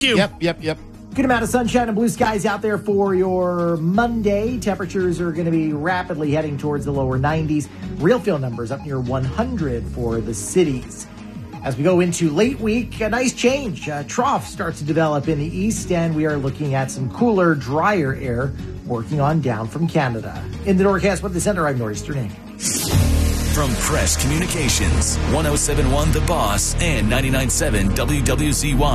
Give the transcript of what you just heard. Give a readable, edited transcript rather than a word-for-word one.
Yep. Good amount of sunshine and blue skies out there for your Monday. Temperatures are going to be rapidly heading towards the lower 90s. Real feel numbers up near 100 for the cities. As we go into late week, a nice change. Trough starts to develop in the east, and we are looking at some cooler, drier air working on down from Canada. In the Norcast Weather Center, I'm Nor'easter Nick. From Press Communications, 107.1 The Boss and 99.7 WWZY.